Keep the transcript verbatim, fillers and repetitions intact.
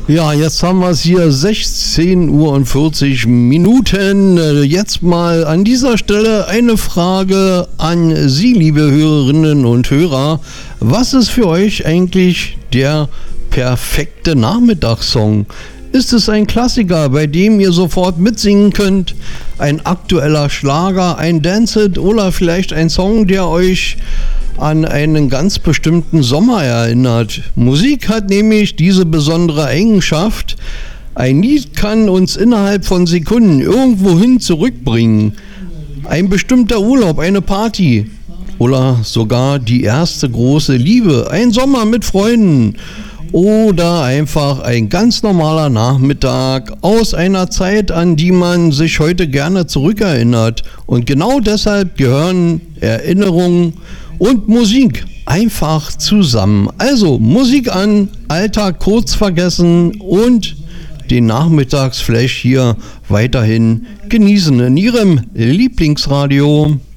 Ja, jetzt haben wir es hier, sechzehn Uhr und vierzig Minuten. Jetzt mal an dieser Stelle eine Frage an Sie, liebe Hörerinnen und Hörer. Was ist für euch eigentlich der perfekte Nachmittagssong? Ist es ein Klassiker, bei dem ihr sofort mitsingen könnt? Ein aktueller Schlager, ein Dance-Hit oder vielleicht ein Song, der euch an einen ganz bestimmten Sommer erinnert? Musik hat nämlich diese besondere Eigenschaft. Ein Lied kann uns innerhalb von Sekunden irgendwohin zurückbringen. Ein bestimmter Urlaub, eine Party oder sogar die erste große Liebe, ein Sommer mit Freunden. Oder einfach ein ganz normaler Nachmittag aus einer Zeit, an die man sich heute gerne zurückerinnert. Und genau deshalb gehören Erinnerungen und Musik einfach zusammen. Also Musik an, Alltag kurz vergessen und den Nachmittagsflash hier weiterhin genießen in Ihrem Lieblingsradio.